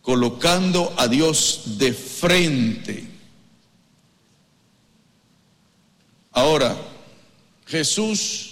colocando a Dios de frente. Ahora, Jesús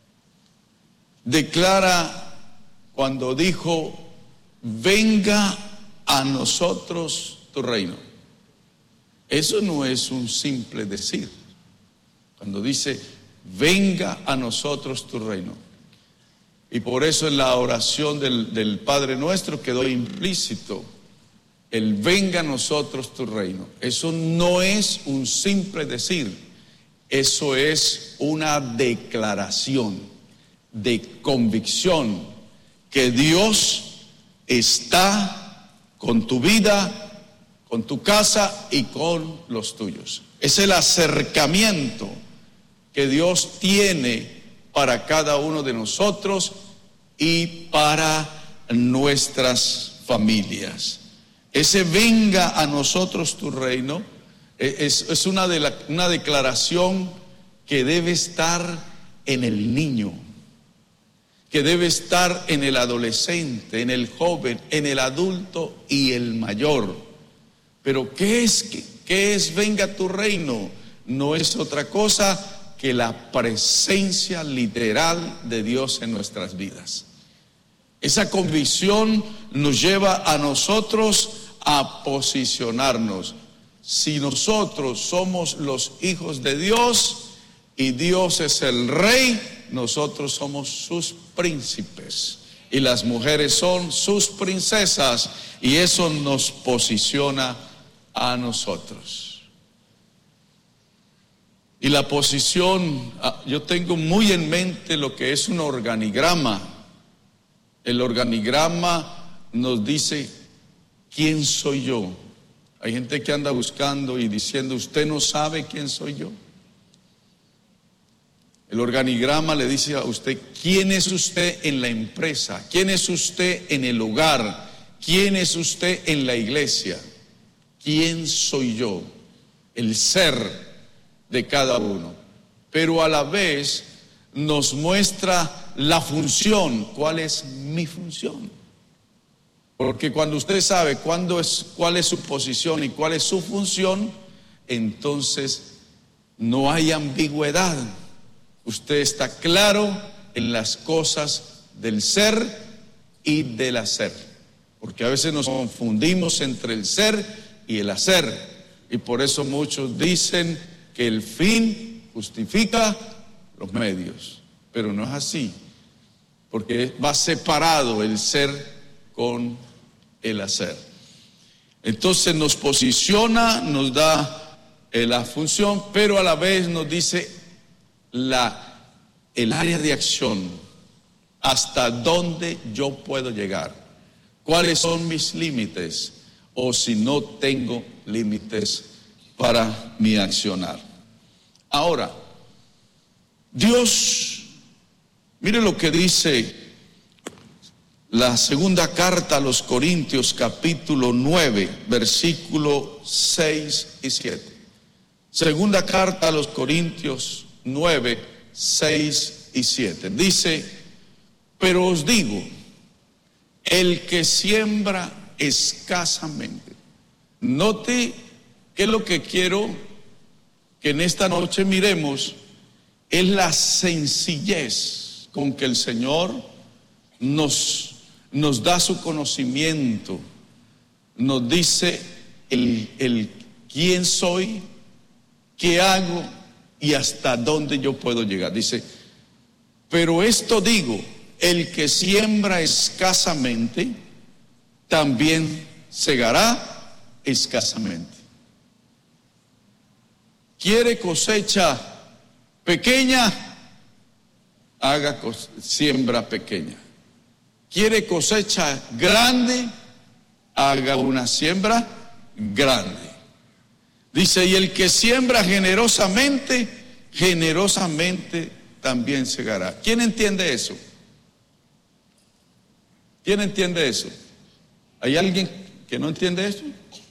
declara cuando dijo: venga a nosotros tu reino. Eso no es un simple decir. Cuando dice: venga a nosotros tu reino. Y por eso en la oración del Padre Nuestro quedó implícito el venga a nosotros tu reino. Eso no es un simple decir. Eso es una declaración de convicción que Dios está con tu vida, con tu casa y con los tuyos. Es el acercamiento que Dios tiene para cada uno de nosotros y para nuestras familias. Ese venga a nosotros tu reino es una declaración que debe estar en el niño, que debe estar en el adolescente, en el joven, en el adulto y el mayor. Pero ¿qué es venga tu reino? No es otra cosa que la presencia literal de Dios en nuestras vidas. Esa convicción nos lleva a nosotros a posicionarnos. Si nosotros somos los hijos de Dios y Dios es el rey, nosotros somos sus príncipes y las mujeres son sus princesas, y eso nos posiciona a nosotros. Y la posición, yo tengo muy en mente lo que es un organigrama. El organigrama nos dice quién soy yo. Hay gente que anda buscando y diciendo: usted no sabe quién soy yo. El organigrama le dice a usted quién es usted en la empresa, quién es usted en el hogar, quién es usted en la iglesia. ¿Quién soy yo? El ser de cada uno. Pero a la vez nos muestra la función. ¿Cuál es mi función? Porque cuando usted sabe cuál es su posición y cuál es su función, entonces no hay ambigüedad. Usted está claro en las cosas del ser y del hacer. Porque a veces nos confundimos entre el ser y el hacer. Y por eso muchos dicen que el fin justifica los medios. Pero no es así. Porque va separado el ser con el hacer. Entonces nos posiciona, nos da la función, pero a la vez nos dice el área de acción, hasta dónde yo puedo llegar, cuáles son mis límites, o si no tengo límites para mi accionar. Ahora, Dios, mire lo que dice la segunda carta a los Corintios, capítulo 9, versículo 6 y 7. Segunda carta a los Corintios 9, 6 y 7. Dice: pero os digo, el que siembra escasamente. Note que lo que quiero que en esta noche miremos es la sencillez con que el Señor nos da su conocimiento, nos dice el quién soy, qué hago y hasta dónde yo puedo llegar. Dice: pero esto digo, el que siembra escasamente, también segará escasamente. ¿Quiere cosecha pequeña? Haga siembra pequeña. ¿Quiere cosecha grande? Haga una siembra grande. Dice: y el que siembra generosamente, generosamente también segará. ¿Quién entiende eso? ¿Quién entiende eso? ¿Hay alguien que no entiende eso?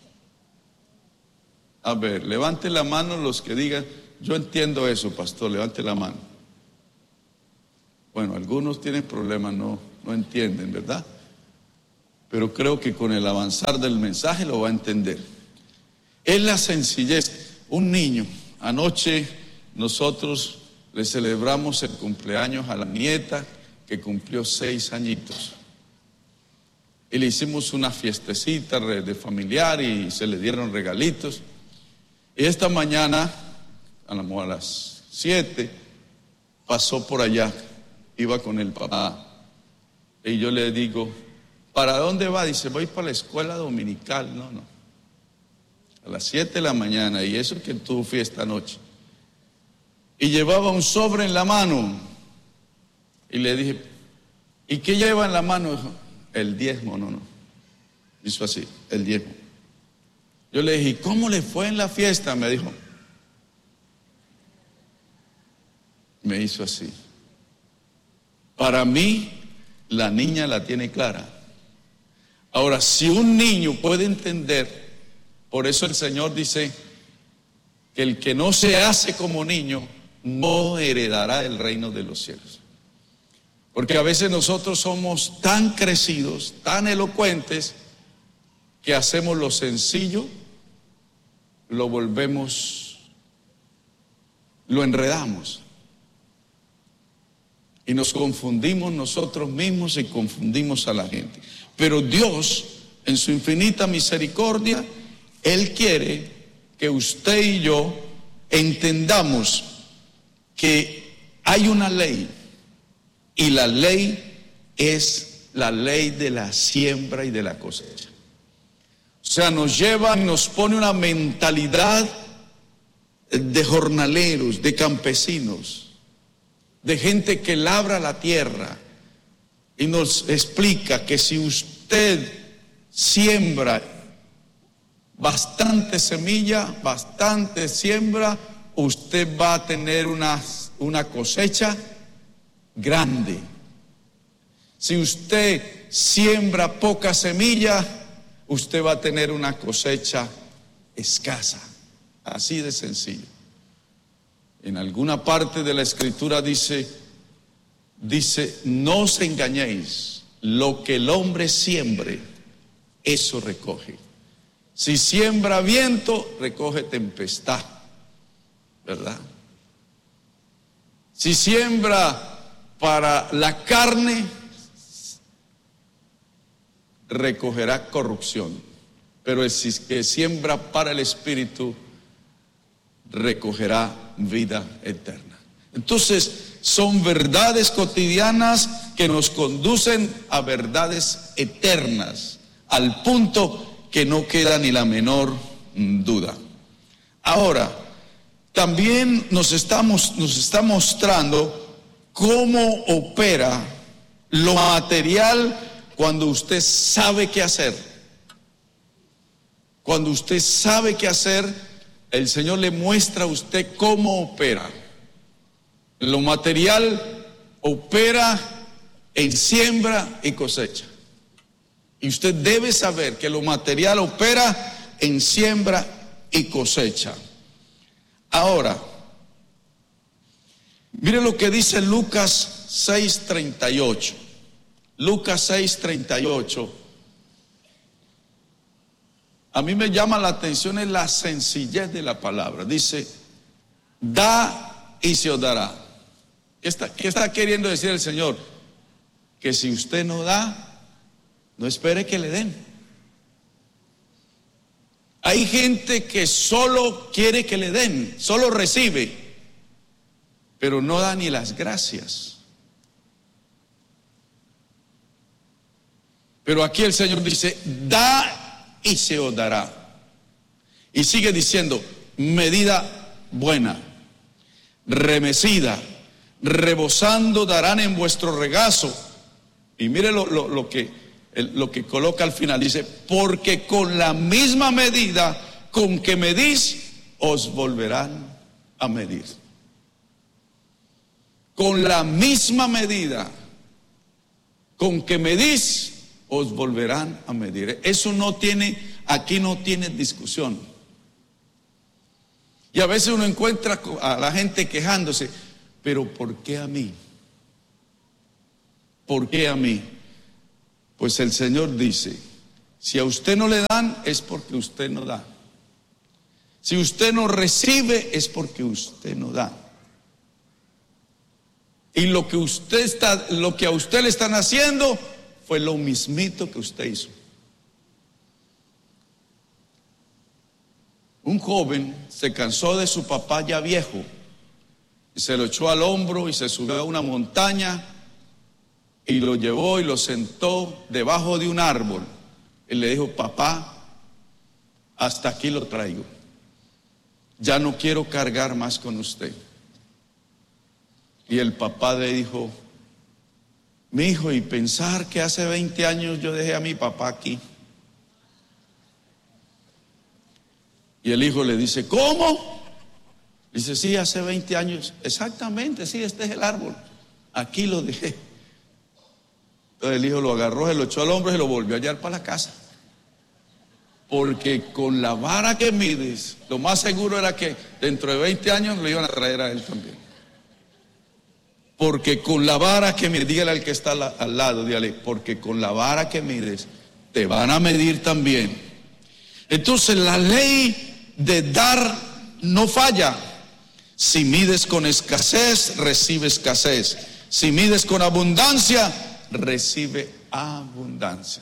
A ver, levante la mano los que digan: yo entiendo eso, pastor, levante la mano. Bueno, algunos tienen problemas, no entienden, ¿verdad? pero creo que con el avanzar del mensaje lo va a entender. Es la sencillez. Un niño, anoche nosotros le celebramos el cumpleaños a la nieta que cumplió 6 añitos. Y le hicimos una fiestecita de familiar y se le dieron regalitos. Y esta mañana, a las 7, pasó por allá, iba con el papá. Y yo le digo, ¿para dónde va? Dice, voy para la escuela dominical. No. A las 7 de la mañana, y eso que tuvo fiesta anoche. Y llevaba un sobre en la mano. Y le dije, ¿y qué lleva en la mano? Dijo, el diezmo. No. Hizo así, el diezmo. Yo le dije, ¿y cómo le fue en la fiesta? Me dijo. Me hizo así. Para mí, la niña la tiene clara. Ahora, si un niño puede entender, por eso el Señor dice que el que no se hace como niño no heredará el reino de los cielos. Porque a veces nosotros somos tan crecidos, tan elocuentes, que hacemos lo sencillo, lo enredamos. Y nos confundimos nosotros mismos y confundimos a la gente. Pero Dios, en su infinita misericordia, Él quiere que usted y yo entendamos que hay una ley. Y la ley es la ley de la siembra y de la cosecha. O sea, nos lleva y nos pone una mentalidad de jornaleros, de campesinos, de gente que labra la tierra. Y nos explica que si usted siembra bastante semilla, bastante siembra, usted va a tener una cosecha grande. Si usted siembra poca semilla, usted va a tener una cosecha escasa. Así de sencillo. En alguna parte de la Escritura dice, no os engañéis, lo que el hombre siembre, eso recoge. Si siembra viento, recoge tempestad, ¿verdad? Si siembra para la carne, recogerá corrupción, pero el que siembra para el espíritu, recogerá vida eterna. Entonces, son verdades cotidianas que nos conducen a verdades eternas, al punto que no queda ni la menor duda. Ahora, también nos está mostrando cómo opera lo material cuando usted sabe qué hacer. Cuando usted sabe qué hacer, el Señor le muestra a usted cómo opera. Lo material opera en siembra y cosecha. Y usted debe saber que lo material opera en siembra y cosecha. Ahora, mire lo que dice Lucas 6:38. Lucas 6:38. A mí me llama la atención es la sencillez de la palabra. Dice, da y se os dará. ¿Qué está queriendo decir el Señor? Que si usted no da, no espere que le den. Hay gente que solo quiere que le den, solo recibe, pero no da ni las gracias. Pero aquí el Señor dice, da y se os dará. Y sigue diciendo, medida buena, remecida, rebosando darán en vuestro regazo. Y mire lo que coloca al final, dice, porque con la misma medida con que medís, os volverán a medir. Con la misma medida con que medís, os volverán a medir. Eso aquí no tiene discusión. Y a veces uno encuentra a la gente quejándose, pero ¿por qué a mí? ¿Por qué a mí? Pues el Señor dice, si a usted no le dan, es porque usted no da. Si usted no recibe, es porque usted no da. Y lo que a usted le están haciendo fue lo mismito que usted hizo. Un joven se cansó de su papá ya viejo y se lo echó al hombro y se subió a una montaña y lo llevó y lo sentó debajo de un árbol y le dijo, papá, hasta aquí lo traigo, ya no quiero cargar más con usted. Y el papá le dijo, mi hijo, y pensar que hace 20 años yo dejé a mi papá aquí. Y el hijo le dice, ¿cómo? Dice, sí, hace 20 años. Exactamente, sí, este es el árbol. Aquí lo dejé. Entonces el hijo lo agarró, se lo echó al hombro y se lo volvió a llevar para la casa. Porque con la vara que mides, lo más seguro era que dentro de 20 años lo iban a traer a él también. Porque con la vara que mides, dígale al que está al lado, dígale, porque con la vara que mides, te van a medir también. Entonces la ley de dar no falla. Si mides con escasez, recibe escasez. Si mides con abundancia, recibe abundancia.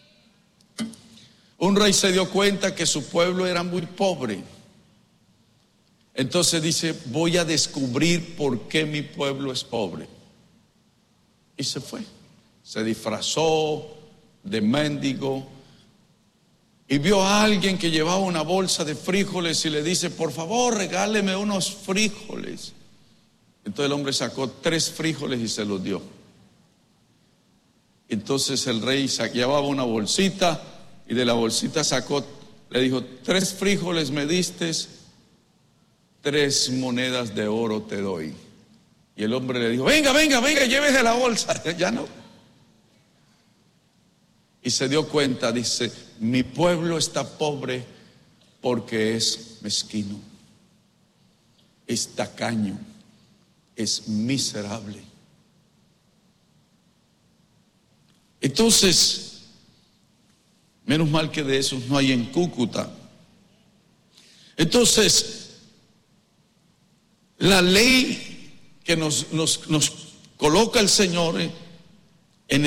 Un rey se dio cuenta que su pueblo era muy pobre. Entonces dice, voy a descubrir por qué mi pueblo es pobre. Y se fue. Se disfrazó de mendigo. Y vio a alguien que llevaba una bolsa de frijoles y le dice, por favor, regáleme unos frijoles. Entonces el hombre sacó 3 frijoles y se los dio. Entonces el rey llevaba una bolsita y de la bolsita sacó, le dijo, 3 frijoles me diste, 3 monedas de oro te doy. Y el hombre le dijo, venga, llévese la bolsa. Ya no. Y se dio cuenta, dice, mi pueblo está pobre porque es mezquino, es tacaño, es miserable. Entonces, menos mal que de esos no hay en Cúcuta. Entonces, la ley que nos coloca el Señor en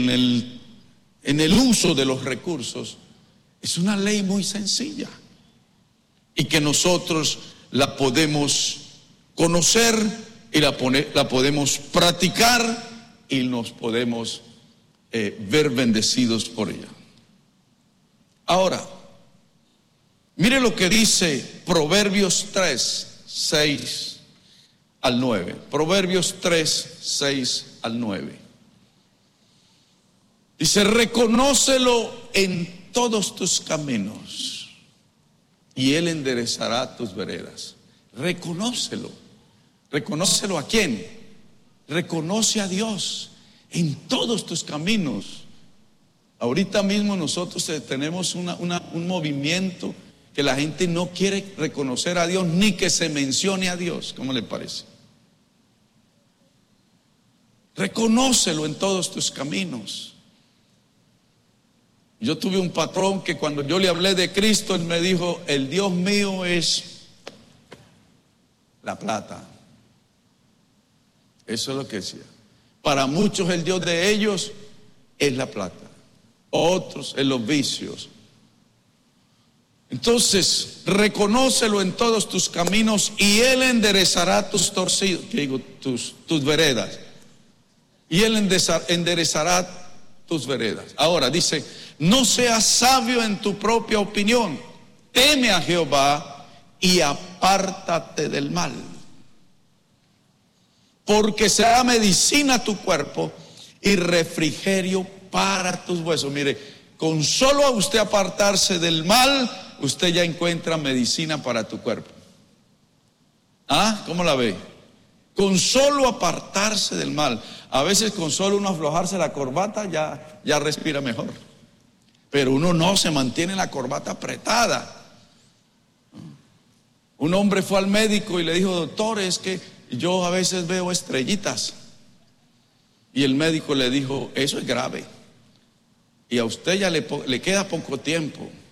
el uso de los recursos es una ley muy sencilla y que nosotros la podemos conocer y la podemos practicar y nos podemos ver bendecidos por ella. Ahora, mire lo que dice Proverbios 3, 6 al 9. Proverbios 3, 6 al 9. Dice, reconócelo en todos tus caminos y Él enderezará tus veredas. Reconócelo. ¿Reconócelo a quién? Reconoce a Dios en todos tus caminos. Ahorita mismo nosotros tenemos un movimiento que la gente no quiere reconocer a Dios ni que se mencione a Dios. ¿Cómo le parece? Reconócelo en todos tus caminos. Yo tuve un patrón que cuando yo le hablé de Cristo, él me dijo, el Dios mío es la plata. Eso es lo que decía. Para muchos el Dios de ellos es la plata, otros en los vicios. Entonces, reconócelo en todos tus caminos y Él enderezará tus torcidos, tus veredas. Y Él enderezará tus veredas. Ahora dice, no seas sabio en tu propia opinión, teme a Jehová y apártate del mal. Porque será medicina a tu cuerpo y refrigerio para tus huesos. Mire, con solo a usted apartarse del mal, usted ya encuentra medicina para tu cuerpo. ¿Ah? ¿Cómo la ve? Con solo apartarse del mal. A veces con solo uno aflojarse la corbata ya respira mejor. Pero uno no, se mantiene la corbata apretada. Un hombre fue al médico y le dijo, doctor, es que yo a veces veo estrellitas. Y el médico le dijo, eso es grave. y a usted ya le queda poco tiempo